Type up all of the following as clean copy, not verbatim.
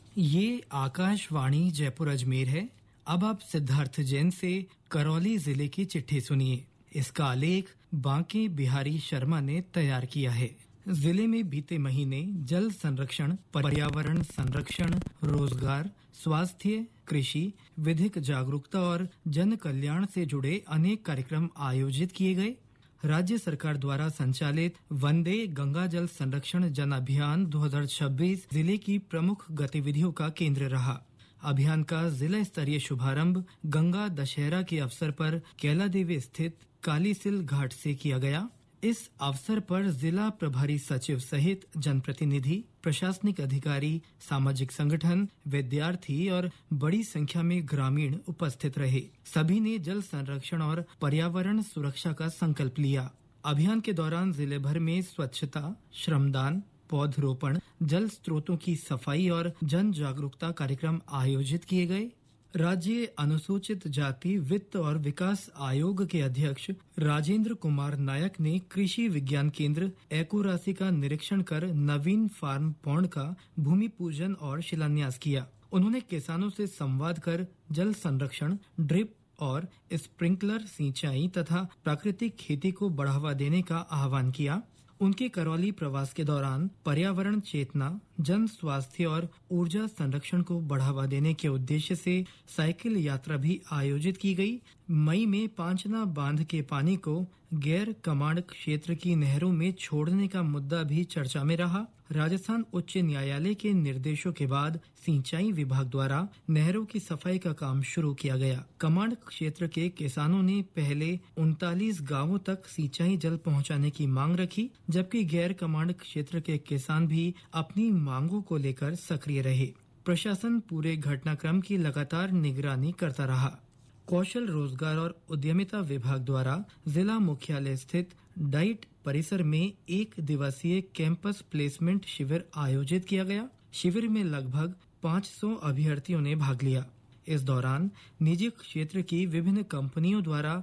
ये आकाशवाणी जयपुर अजमेर है। अब आप सिद्धार्थ जैन से करौली जिले की चिट्ठी सुनिए। इसका आलेख बांके बिहारी शर्मा ने तैयार किया है। जिले में बीते महीने जल संरक्षण, पर्यावरण संरक्षण, रोजगार, स्वास्थ्य, कृषि, विधिक जागरूकता और जन कल्याण से जुड़े अनेक कार्यक्रम आयोजित किए गए। राज्य सरकार द्वारा संचालित वंदे गंगा जल संरक्षण जन अभियान 2026 जिले की प्रमुख गतिविधियों का केंद्र रहा। अभियान का जिला स्तरीय शुभारंभ गंगा दशहरा के अवसर पर कैला देवी स्थित कालीसिल घाट से किया गया। इस अवसर पर जिला प्रभारी सचिव सहित जनप्रतिनिधि, प्रशासनिक अधिकारी, सामाजिक संगठन, विद्यार्थी और बड़ी संख्या में ग्रामीण उपस्थित रहे। सभी ने जल संरक्षण और पर्यावरण सुरक्षा का संकल्प लिया। अभियान के दौरान जिले भर में स्वच्छता, श्रमदान, पौधरोपण, जल स्रोतों की सफाई और जन जागरूकता कार्यक्रम आयोजित किए गए। राज्य अनुसूचित जाति वित्त और विकास आयोग के अध्यक्ष राजेंद्र कुमार नायक ने कृषि विज्ञान केंद्र एकोरासी का निरीक्षण कर नवीन फार्म पौंड का भूमि पूजन और शिलान्यास किया। उन्होंने किसानों से संवाद कर जल संरक्षण, ड्रिप और स्प्रिंकलर सिंचाई तथा प्राकृतिक खेती को बढ़ावा देने का आह्वान किया। उनके करौली प्रवास के दौरान पर्यावरण चेतना, जन स्वास्थ्य और ऊर्जा संरक्षण को बढ़ावा देने के उद्देश्य से साइकिल यात्रा भी आयोजित की गई। मई में पांचना बांध के पानी को गैर कमांड क्षेत्र की नहरों में छोड़ने का मुद्दा भी चर्चा में रहा। राजस्थान उच्च न्यायालय के निर्देशों के बाद सिंचाई विभाग द्वारा नहरों की सफाई का काम शुरू किया गया। कमांड क्षेत्र के किसानों ने पहले 39 गांवों तक सिंचाई जल पहुंचाने की मांग रखी, जबकि गैर कमांड क्षेत्र के किसान भी अपनी मांगों को लेकर सक्रिय रहे। प्रशासन पूरे घटनाक्रम की लगातार निगरानी करता रहा। कौशल रोजगार और उद्यमिता विभाग द्वारा जिला मुख्यालय स्थित डाइट परिसर में 1 दिवसीय कैंपस प्लेसमेंट शिविर आयोजित किया गया। शिविर में लगभग 500 अभ्यर्थियों ने भाग लिया। इस दौरान निजी क्षेत्र की विभिन्न कंपनियों द्वारा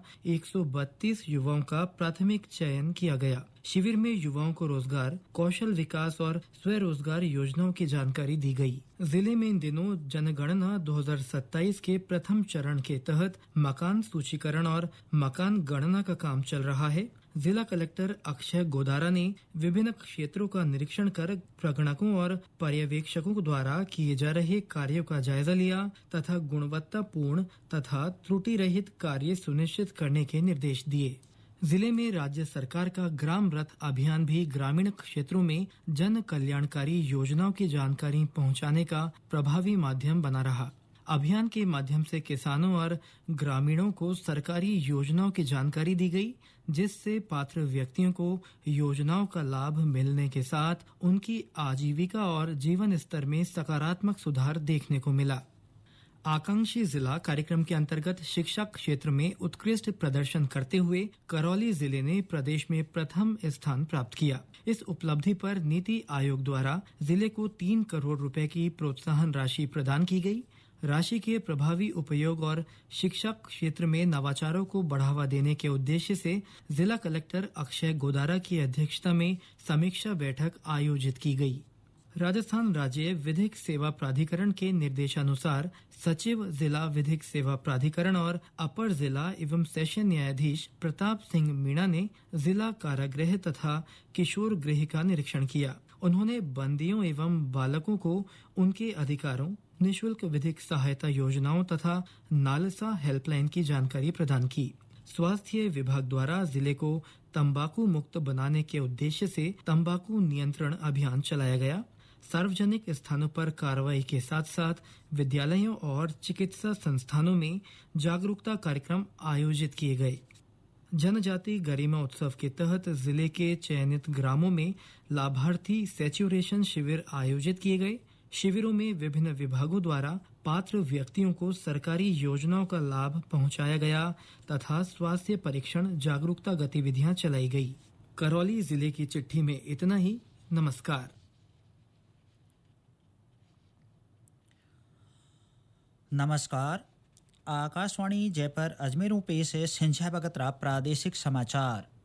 132 युवाओं का प्राथमिक चयन किया गया। शिविर में युवाओं को रोजगार, कौशल विकास और स्वरोजगार योजनाओं की जानकारी दी गई। जिले में इन दिनों जनगणना 2027 के प्रथम चरण के तहत मकान सूचीकरण और मकान गणना का काम चल रहा है। जिला कलेक्टर अक्षय गोदारा ने विभिन्न क्षेत्रों का निरीक्षण कर प्रगणकों और पर्यवेक्षकों द्वारा किए जा रहे कार्यों का जायजा लिया तथा गुणवत्तापूर्ण तथा त्रुटि रहित कार्य सुनिश्चित करने के निर्देश दिए। जिले में राज्य सरकार का ग्राम रथ अभियान भी ग्रामीण क्षेत्रों में जन कल्याणकारी योजनाओं की जानकारी पहुंचाने का प्रभावी माध्यम बना रहा। अभियान के माध्यम से किसानों और ग्रामीणों को सरकारी योजनाओं की जानकारी दी गई, जिससे पात्र व्यक्तियों को योजनाओं का लाभ मिलने के साथ उनकी आजीविका और जीवन स्तर में सकारात्मक सुधार देखने को मिला। आकांक्षी जिला कार्यक्रम के अंतर्गत शिक्षा क्षेत्र में उत्कृष्ट प्रदर्शन करते हुए करौली जिले ने प्रदेश में प्रथम स्थान प्राप्त किया। इस उपलब्धि पर नीति आयोग द्वारा जिले को 3 करोड़ रुपए की प्रोत्साहन राशि प्रदान की गई। राशि के प्रभावी उपयोग और शिक्षा क्षेत्र में नवाचारों को बढ़ावा देने के उद्देश्य से जिला कलेक्टर अक्षय गोदारा की अध्यक्षता में समीक्षा बैठक आयोजित की गई। राजस्थान राज्य विधिक सेवा प्राधिकरण के निर्देशानुसार सचिव जिला विधिक सेवा प्राधिकरण और अपर जिला एवं सेशन न्यायाधीश प्रताप सिंह मीणा ने जिला कारागृह तथा किशोर गृह का निरीक्षण किया। उन्होंने बंदियों एवं बालकों को उनके अधिकारों, निःशुल्क विधिक सहायता योजनाओं तथा नालसा हेल्पलाइन की जानकारी प्रदान की। स्वास्थ्य विभाग द्वारा जिले को तंबाकू मुक्त बनाने के उद्देश्य से तंबाकू नियंत्रण अभियान चलाया गया। सार्वजनिक स्थानों पर कार्रवाई के साथ साथ विद्यालयों और चिकित्सा संस्थानों में जागरूकता कार्यक्रम आयोजित किए गए। जनजाति गरिमा उत्सव के तहत जिले के चयनित ग्रामों में लाभार्थी सैचुरेशन शिविर आयोजित किए गए। शिविरों में विभिन्न विभागों द्वारा पात्र व्यक्तियों को सरकारी योजनाओं का लाभ पहुंचाया गया तथा स्वास्थ्य परीक्षण जागरूकता गतिविधियां चलाई गई। करौली जिले की चिट्ठी में इतना ही। नमस्कार। नमस्कार। आकाशवाणी जयपुर अजमेर पेश है संध्या बगतरा प्रादेशिक समाचार।